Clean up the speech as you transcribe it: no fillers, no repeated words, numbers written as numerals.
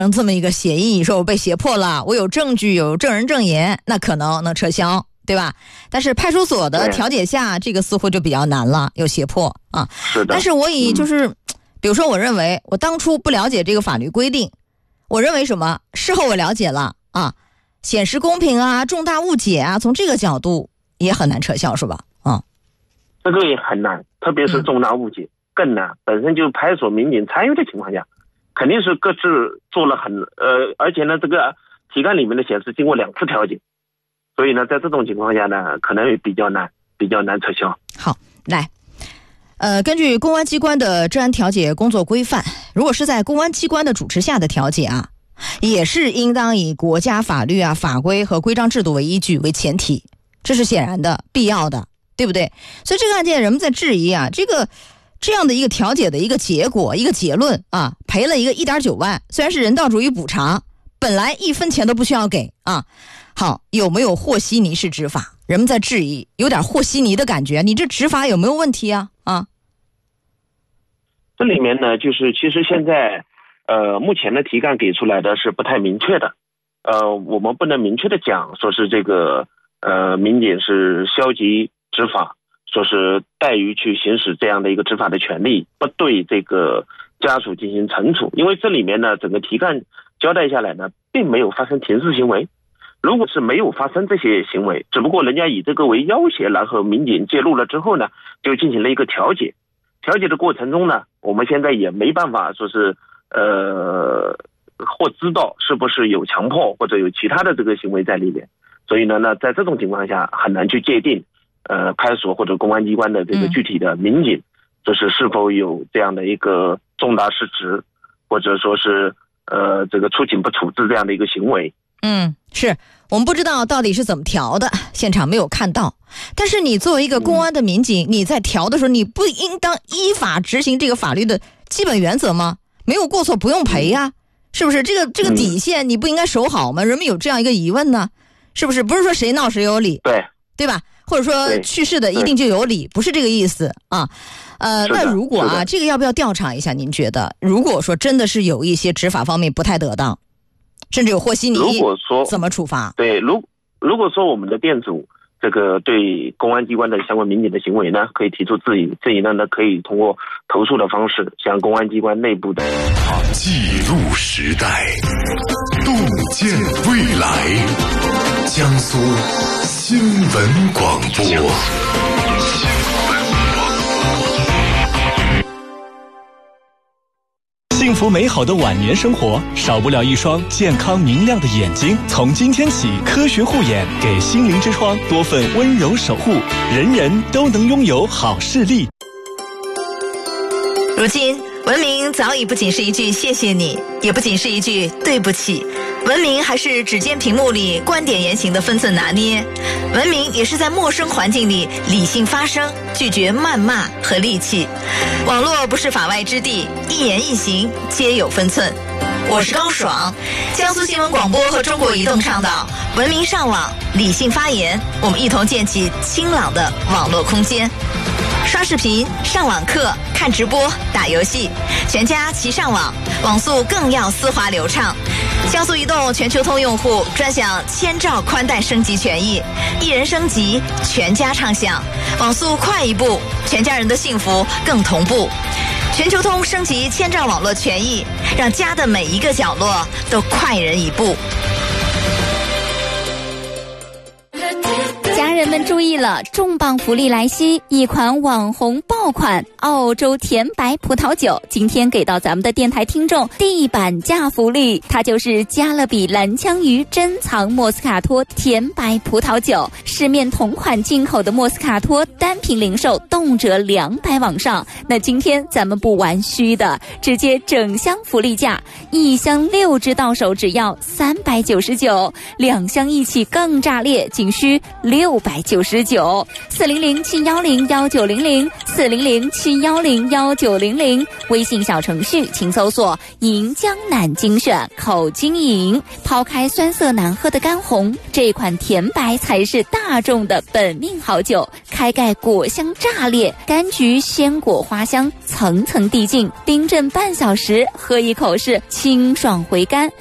这么一个协议，说我被胁迫了，我有证据，有证人证言，那可能能撤销，对吧？但是派出所的调解下，这个似乎就比较难了，有胁迫啊。 是的。 但是我以比如说我认为我当初不了解这个法律规定，我认为什么事后我了解了啊，显示公平啊，重大误解啊，从这个角度也很难撤销，是吧？ 这个也很难，特别是重大误解更难。本身就派出所民警参与的情况下，肯定是各自做了而且呢，这个题干里面的显示经过2次调解，所以呢，在这种情况下呢，可能也比较难撤销。 好，来，根据公安机关的治安调解工作规范，如果是在公安机关的主持下的调解啊，也是应当以国家法律啊、法规和规章制度为依据为前提，这是显然的、必要的，对不对？所以这个案件人们在质疑啊，这样的一个调解的一个结果、一个结论啊，赔了一个1.9万，虽然是人道主义补偿，本来1分钱都不需要给啊。好，有没有和稀泥式执法？人们在质疑，有点和稀泥的感觉，你这执法有没有问题啊？ 这里面呢，就是其实现在目前的题干给出来的是不太明确的，我们不能明确的讲说是这个民警是消极执法，说是怠于去行使这样的一个执法的权利，不对这个家属进行惩处。因为这里面呢，整个题干交代下来呢，并没有发生刑事行为。如果是没有发生这些行为，只不过人家以这个为要挟，然后民警介入了之后呢，就进行了一个调解。调解的过程中呢，我们现在也没办法说是或知道是不是有强迫或者有其他的这个行为在里面。所以呢，在这种情况下很难去界定派出所或者公安机关的这个具体的民警就是是否有这样的一个重大失职，或者说是这个出警不处置这样的一个行为。 是我们不知道到底是怎么调的，现场没有看到。但是你作为一个公安的民警，你在调的时候，你不应当依法执行这个法律的基本原则吗？没有过错不用赔呀，是不是？这个底线你不应该守好吗？人们有这样一个疑问呢，是不是？不是说谁闹谁有理，对吧？或者说去世的一定就有理，不是这个意思啊。那如果这个要不要调查一下？您觉得，如果说真的是有一些执法方面不太得当，甚至有和稀泥， 如果说怎么处罚？ 对，如果说我们的店主这个对公安机关的相关民警的行为呢，可以提出质疑呢，可以通过投诉的方式向公安机关内部的记录时代，洞见未来，江苏新闻广播。 幸福美好的晚年生活，少不了一双健康明亮的眼睛。从今天起，科学护眼给心灵之窗多份温柔守护，人人都能拥有好视力。 如今，文明早已不仅是一句谢谢你，也不仅是一句对不起，文明还是只见屏幕里观点言行的分寸拿捏，文明也是在陌生环境里理性发声，拒绝谩骂和戾气。网络不是法外之地，一言一行皆有分寸。我是高爽，江苏新闻广播和中国移动倡导文明上网，理性发言，我们一同建起清朗的网络空间。刷视频、上网课、看直播、打游戏，全家齐上网，网速更要丝滑流畅。江苏移动全球通用户专享1000兆宽带升级权益，一人升级，全家畅享，网速快一步，全家人的幸福更同步。全球通升级1000兆网络权益，让家的每一个角落都快人一步。 家人们注意了，重磅福利来袭！一款网红爆款澳洲甜白葡萄酒，今天给到咱们的电台听众地板价福利，它就是加勒比蓝枪鱼珍藏莫斯卡托甜白葡萄酒。市面同款进口的莫斯卡托单瓶零售动辄200往上，那今天咱们不玩虚的，直接整箱福利价，一箱6支到手只要399，2箱一起更炸裂，仅需699，400-710-1900，400-710-1900，微信小程序请搜索银江南精选口金饮。抛开酸涩难喝的干红，这款甜白才是大众的本命好酒。开盖果香炸裂，柑橘鲜果花香，草层层递进，冰镇半小时，喝一口是清爽回甘。